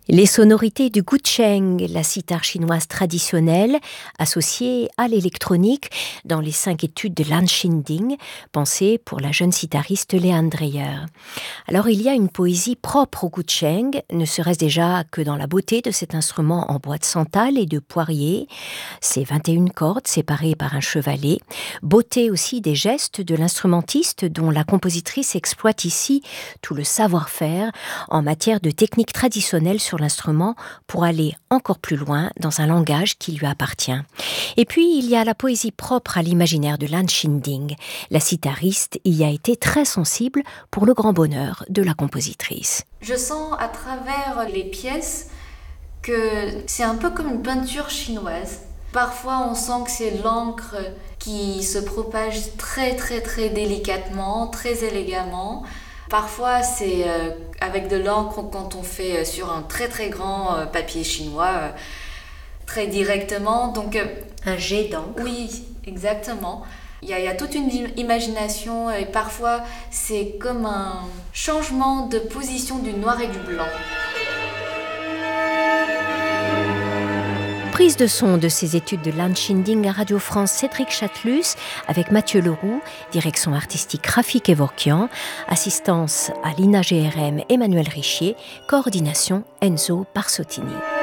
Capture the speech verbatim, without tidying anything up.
Les sonorités du gucheng, la cithare chinoise traditionnelle, associée à l'électronique dans les cinq études de Lan Xinding, pensées pour la jeune cithariste Leanne Dreyer. Alors il y a une poésie propre au gucheng, ne serait-ce déjà que dans la beauté de cet instrument en bois de santal et de poirier, ses vingt et une cordes séparées par un chevalet, beauté aussi des gestes de l'instrumentiste dont la compositrice exploite ici tout le savoir-faire en matière de technique traditionnelle sur l'instrument pour aller encore plus loin dans un langage qui lui appartient. Et puis, il y a la poésie propre à l'imaginaire de Lan Xinding. La cithariste y a été très sensible pour le grand bonheur de la compositrice. Je sens à travers les pièces que c'est un peu comme une peinture chinoise. Parfois, on sent que c'est l'encre qui se propage très très très délicatement, très élégamment. Parfois, c'est euh, avec de l'encre quand on fait sur un très très grand euh, papier chinois, euh, très directement. Donc, euh, un jet d'encre. Oui, exactement. Il y, a, il y a toute une imagination et parfois, c'est comme un changement de position du noir et du blanc. Prise de son de ces études de Lan Xinding à Radio France, Cédric Chatelus avec Mathieu Leroux, direction artistique Rafik Evorkian, assistance à l'I N A G R M Emmanuel Richier, coordination Enzo Barsottini.